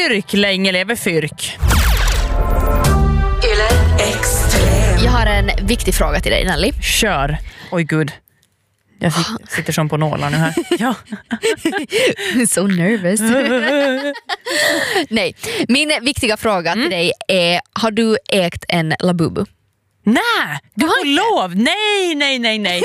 Fyrk, länge lever Fyrk. Jag har en viktig fråga till dig, Nelly. Kör. Oj gud. Jag sitter som på nålar nu här. Ja. So nervous. Nej, min viktiga fråga till dig är: har du ägt en Labubu? Nej, du har lov. Nej. Nej.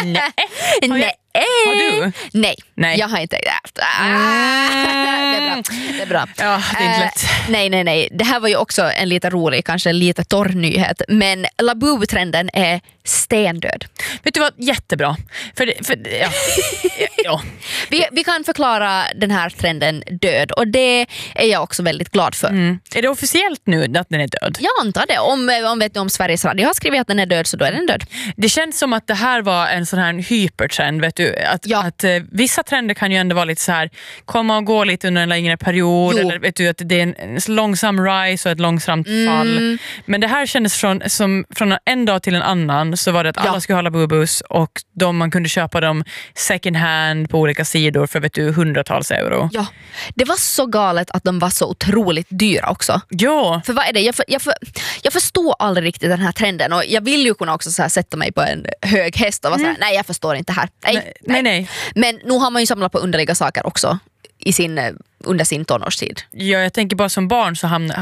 Har du? Nej, jag har inte det. Det är bra. Ja, det är inte lätt. Nej. Det här var ju också en lite rolig, kanske lite torr nyhet. Men Labubu-trenden är stendöd. Vet du vad? Jättebra. Ja. Vi kan förklara den här trenden död. Och det är jag också väldigt glad för. Är det officiellt nu att den är död? Jag antar det. Om Sveriges Radio har skrivit att den är död, så då är den död. Det känns som att det här var en sån här hypertrend, vet du, att vissa trender kan ju ändå vara lite så här, komma och gå lite under en längre period, eller vet du, att det är en långsam rise och ett långsamt fall. Men det här kändes från en dag till en annan, så var det att alla skulle ha Labubus, och man kunde köpa dem second hand på olika sidor för, vet du, hundratals euro. Ja, det var så galet att de var så otroligt dyra också. Ja. För vad är det? Jag förstår aldrig riktigt den här trenden, och jag vill ju kunna också så här sätta mig på en hög häst och vara så här, nej, jag förstår inte här. Nej. Men nu har man ju samlat på underliga saker också under sin tonårstid. Ja, jag tänker bara som barn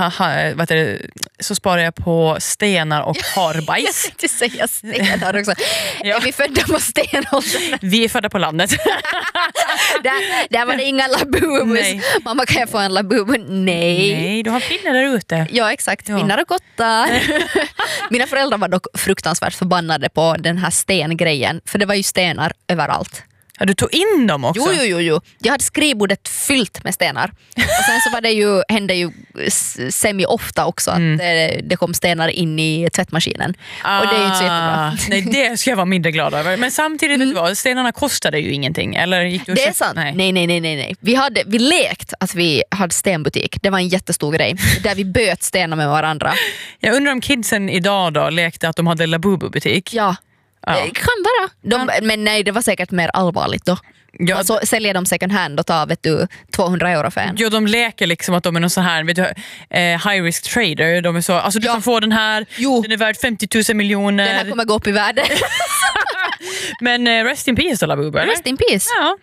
så sparar jag på stenar och harbajs. Jag tänkte säga stenar också. Ja. Är vi födda på stenåldern? Vi är födda på landet. där var det inga Labubus. Mamma, kan jag få en Labubu? Nej, du har finnar där ute. Ja, exakt. Finnar och kottar. Mina föräldrar var dock fruktansvärt förbannade på den här stengrejen. För det var ju stenar överallt. Ja, du tog in dem också? Jo. Jag hade skrivbordet fyllt med stenar. Och sen så hände ju semi-ofta också att det kom stenar in i tvättmaskinen. Och det är ju inte så jättebra. Nej, det ska jag vara mindre glad över. Men samtidigt, stenarna kostade ju ingenting. Eller gick du det är sant. Nej. Vi lekt att vi hade stenbutik. Det var en jättestor grej. Där vi böt stenar med varandra. Jag undrar om kidsen idag då lekte att de hade Labubu-butik. Ja. Kan vara. Men nej, det var säkert mer allvarligt då. Ja, så säljer de second hand och tar, vet du, 200 euro för en. Ja, de leker liksom att de är någon sån här, vet du, high risk trader. De är så, alltså du kan få den här, den är värd 50 000 miljoner. Den här kommer gå upp i värde. Men rest in peace, Labubu, eller? Rest in peace. Ja.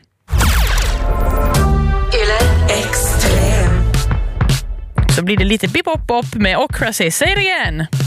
Så blir det lite bip-bop-bop med Ocracy. Säg det igen!